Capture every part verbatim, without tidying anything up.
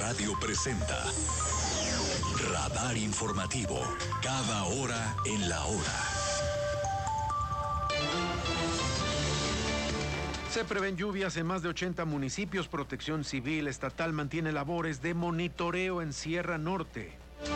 Radio presenta Radar Informativo, cada hora en la hora. Se prevén lluvias en más de ochenta municipios. Protección Civil Estatal mantiene labores de monitoreo en Sierra Norte.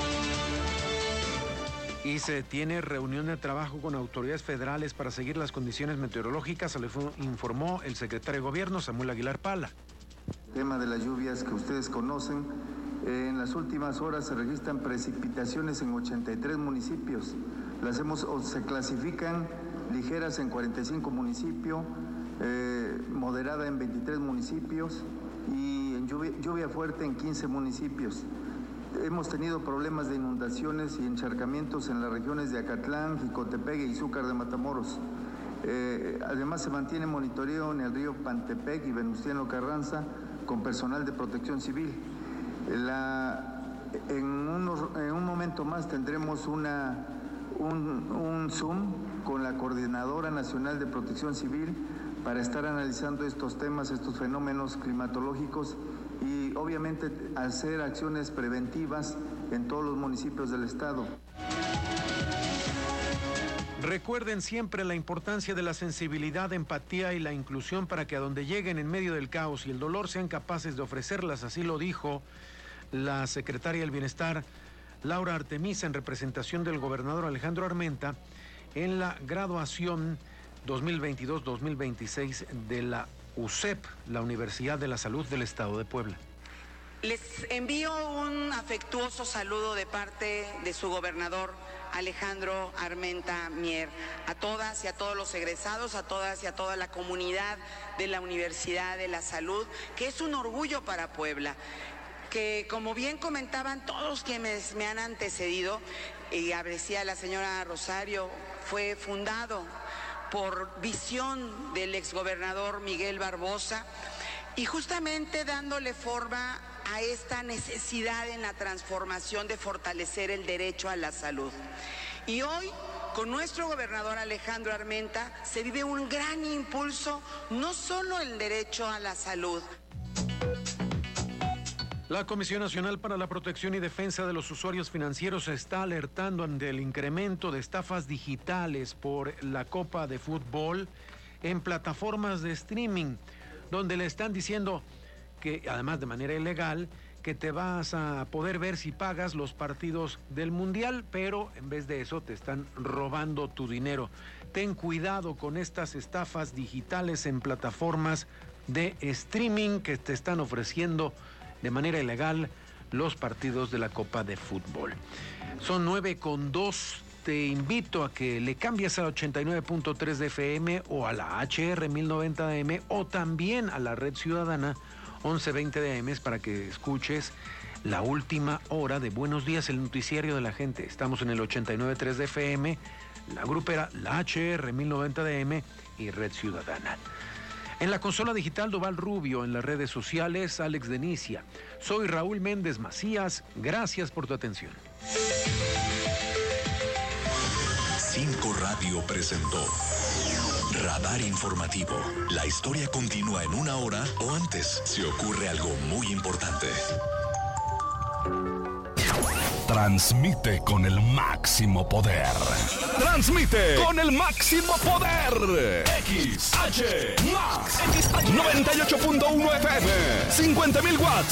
Y se tiene reunión de trabajo con autoridades federales para seguir las condiciones meteorológicas, se le informó el secretario de Gobierno, Samuel Aguilar Pala. El tema de las lluvias que ustedes conocen, eh, en las últimas horas se registran precipitaciones en ochenta y tres municipios. Las hemos, o se clasifican ligeras en cuarenta y cinco municipios, eh, moderada en veintitrés municipios y en lluvia, lluvia fuerte en quince municipios. Hemos tenido problemas de inundaciones y encharcamientos en las regiones de Acatlán, Jicotepec y Izúcar de Matamoros. Eh, además se mantiene monitoreo en el río Pantepec y Venustiano Carranza con personal de Protección Civil. La, en, unos, en un momento más tendremos una, un, un Zoom con la Coordinadora Nacional de Protección Civil para estar analizando estos temas, estos fenómenos climatológicos y obviamente hacer acciones preventivas en todos los municipios del estado. Recuerden siempre la importancia de la sensibilidad, empatía y la inclusión para que a donde lleguen en medio del caos y el dolor sean capaces de ofrecerlas. Así lo dijo la secretaria del Bienestar, Laura Artemisa, en representación del gobernador Alejandro Armenta, en la graduación dos mil veintidós dos mil veintiséis de la U C E P, la Universidad de la Salud del Estado de Puebla. Les envío un afectuoso saludo de parte de su gobernador Alejandro Armenta Mier, a todas y a todos los egresados, a todas y a toda la comunidad de la Universidad de la Salud, que es un orgullo para Puebla, que como bien comentaban todos quienes me han antecedido, y decía la señora Rosario, fue fundado por visión del exgobernador Miguel Barbosa y justamente dándole forma a esta necesidad en la transformación de fortalecer el derecho a la salud. Y hoy, con nuestro gobernador Alejandro Armenta, se vive un gran impulso, no solo el derecho a la salud. La Comisión Nacional para la Protección y Defensa de los Usuarios Financieros está alertando ante el incremento de estafas digitales por la Copa de Fútbol en plataformas de streaming, donde le están diciendo que, además de manera ilegal, que te vas a poder ver si pagas los partidos del Mundial, pero en vez de eso te están robando tu dinero. Ten cuidado con estas estafas digitales en plataformas de streaming que te están ofreciendo de manera ilegal los partidos de la Copa de Fútbol. Son nueve con dos. Te invito a que le cambies al ochenta y nueve punto tres de F M o a la H R mil noventa de A M o también a la Red Ciudadana once veinte de A M para que escuches la última hora de Buenos Días, el noticiario de la gente. Estamos en el ochenta y nueve punto tres de F M, la grupera, la H R mil noventa de A M y Red Ciudadana. En la consola digital, Doval Rubio, en las redes sociales, Alex Denicia. Soy Raúl Méndez Macías, gracias por tu atención. Cinco Radio presentó Radar Informativo. La historia continúa en una hora o antes si ocurre algo muy importante. Transmite con el máximo poder. Transmite con el máximo poder. X H Max noventa y ocho punto uno F M, cincuenta mil watts